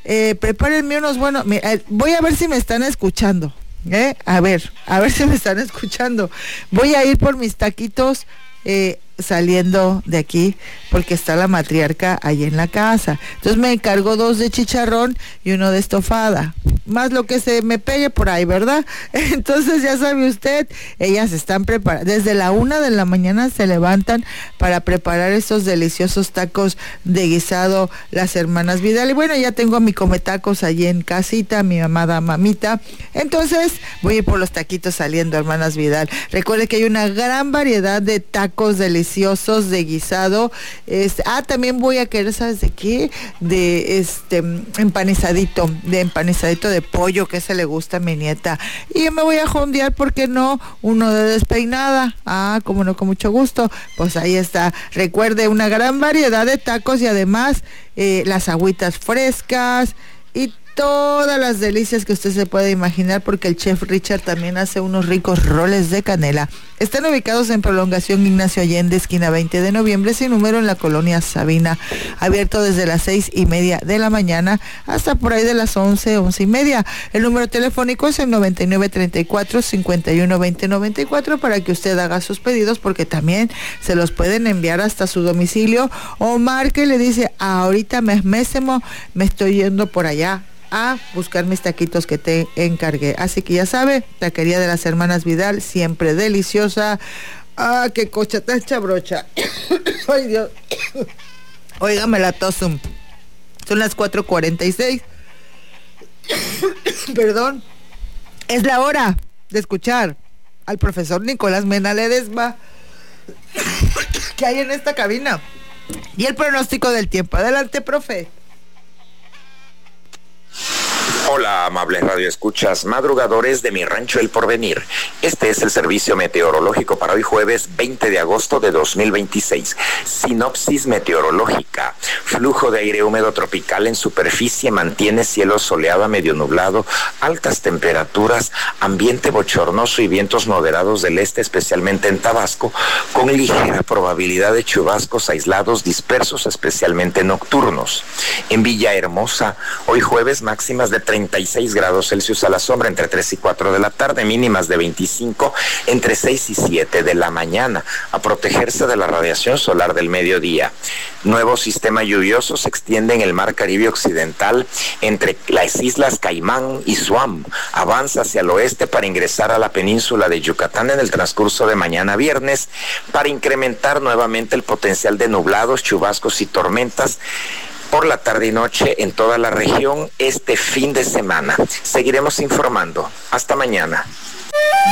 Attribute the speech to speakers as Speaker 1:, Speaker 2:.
Speaker 1: prepárenme unos buenos, voy a ver si me están escuchando, a ver si me están escuchando. Voy a ir por mis taquitos saliendo de aquí, porque está la matriarca ahí en la casa. Entonces me encargo 2 de chicharrón y 1 de estofada, más lo que se me pegue por ahí, ¿verdad? Entonces ya sabe usted, ellas están preparadas, desde la 1 de la mañana se levantan para preparar estos deliciosos tacos de guisado, las hermanas Vidal. Y bueno, ya tengo a mi cometacos allí en casita, mi amada mamita. Entonces voy a ir por los taquitos saliendo, hermanas Vidal. Recuerde que hay una gran variedad de tacos deliciosos de guisado. También voy a querer, ¿sabes de qué? De empanizadito de pollo, que se le gusta a mi nieta. Y me voy a jondear, ¿por qué no? Uno de despeinada. Como no, con mucho gusto. Pues ahí está. Recuerde, una gran variedad de tacos y además las agüitas frescas y todas las delicias que usted se puede imaginar, porque el chef Richard también hace unos ricos roles de canela. Están ubicados en Prolongación Ignacio Allende, esquina 20 de noviembre, sin número, en la colonia Sabina. Abierto desde las 6:30 de la mañana hasta por ahí de las 11:30. El número telefónico es el 9934-512094 para que usted haga sus pedidos, porque también se los pueden enviar hasta su domicilio, o marque y le dice: ahorita mismo me estoy yendo por allá a buscar mis taquitos que te encargué. Así que ya sabe, taquería de las hermanas Vidal, siempre deliciosa. Qué cocha tan chabrocha. Ay, Dios. Óigame la tosum. Son las 4:46. Perdón. Es la hora de escuchar al profesor Nicolás Mena Ledesma, que hay en esta cabina, y el pronóstico del tiempo. Adelante, profe.
Speaker 2: Hola, amables radioescuchas, madrugadores de mi rancho El Porvenir. Este es el servicio meteorológico para hoy jueves 20 de agosto de 2026. Sinopsis meteorológica. Flujo de aire húmedo tropical en superficie mantiene cielo soleado a medio nublado, altas temperaturas, ambiente bochornoso y vientos moderados del este, especialmente en Tabasco, con ligera probabilidad de chubascos aislados dispersos, especialmente nocturnos. En Villahermosa, hoy jueves, máximas de 36 grados Celsius a la sombra entre 3 y 4 de la tarde, mínimas de 25 entre 6 y 7 de la mañana, a protegerse de la radiación solar del mediodía. Nuevo sistema lluvioso se extiende en el mar Caribe occidental entre las islas Caimán y Suam. Avanza hacia el oeste para ingresar a la península de Yucatán en el transcurso de mañana viernes, para incrementar nuevamente el potencial de nublados, chubascos y tormentas por la tarde y noche en toda la región este fin de semana. Seguiremos informando. Hasta mañana.